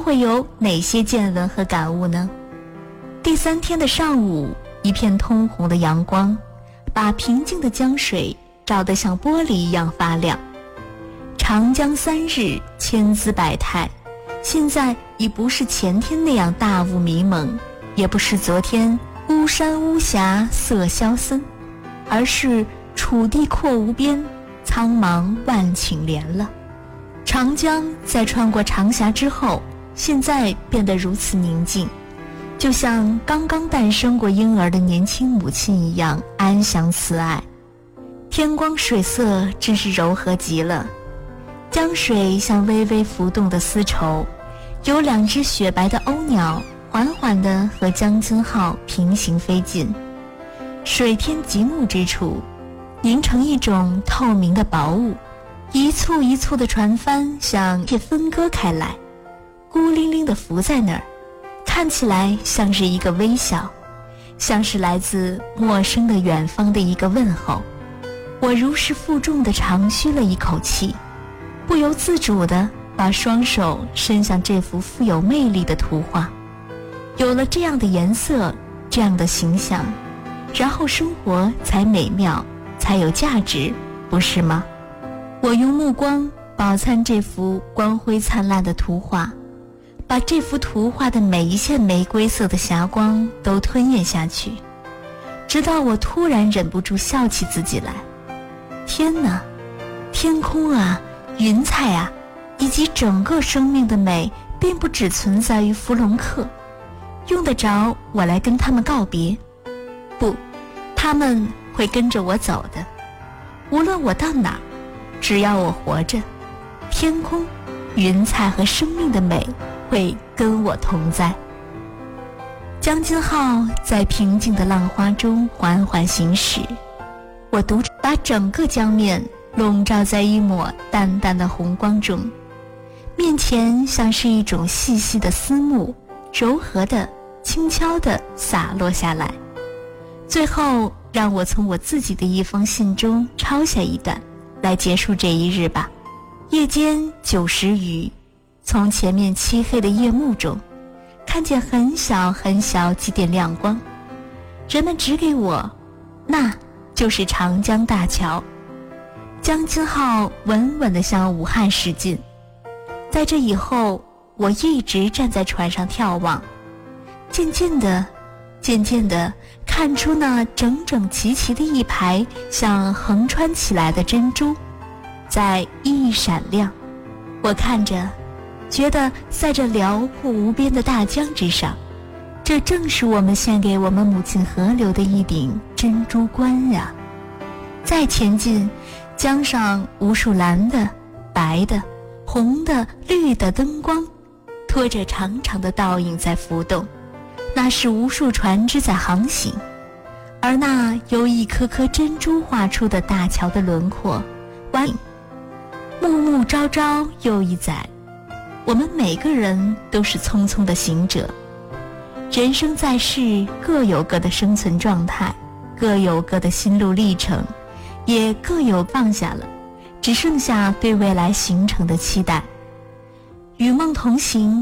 会有哪些见闻和感悟呢？第3天的上午，一片通红的阳光把平静的江水照得像玻璃一样发亮。长江3日，千姿百态，现在已不是前天那样大雾迷蒙，也不是昨天巫山巫峡色萧森，而是楚地阔无边，苍茫万顷连了。长江在穿过长峡之后，现在变得如此宁静，就像刚刚诞生过婴儿的年轻母亲一样安详慈爱。天光水色真是柔和极了，江水像微微浮动的丝绸，有2只雪白的鸥鸟缓缓地和江津号平行飞进，水天极目之处凝成一种透明的薄雾，一簇一簇的船帆像也分割开来，孤零零地浮在那儿，看起来像是一个微笑，像是来自陌生的远方的一个问候。我如释负重地长吁了一口气，不由自主地把双手伸向这幅富有魅力的图画。有了这样的颜色，这样的形象，然后生活才美妙，才有价值，不是吗？我用目光饱餐这幅光辉灿烂的图画，把这幅图画的每一线玫瑰色的霞光都吞咽下去，直到我突然忍不住笑起自己来。天哪，天空啊，云彩啊，以及整个生命的美，并不只存在于弗龙克，用得着我来跟他们告别？不，他们会跟着我走的。无论我到哪儿，只要我活着，天空、云彩和生命的美会跟我同在。江津号在平静的浪花中缓缓行驶，我独自把整个江面笼罩在一抹淡淡的红光中，面前像是一种细细的丝幕，柔和的、轻巧地洒落下来。最后，让我从我自己的一封信中抄下一段，来结束这一日吧。夜间9时余，从前面漆黑的夜幕中，看见很小很小几点亮光，人们指给我，那就是长江大桥。江津号稳稳地向武汉驶进。在这以后，我一直站在船上眺望，渐渐地看出那整整齐齐的一排像横穿起来的珍珠在熠熠闪亮。我看着，觉得在这辽阔无边的大江之上，这正是我们献给我们母亲河流的一顶珍珠冠呀。再前进，江上无数蓝的、白的、红的、绿的灯光拖着长长的倒影在浮动，那是无数船只在航行。而那由一颗颗珍珠画出的大桥的轮廓，暮暮朝朝又一载，我们每个人都是匆匆的行者。人生在世，各有各的生存状态，各有各的心路历程，也各有放下了，只剩下对未来行程的期待。与梦同行，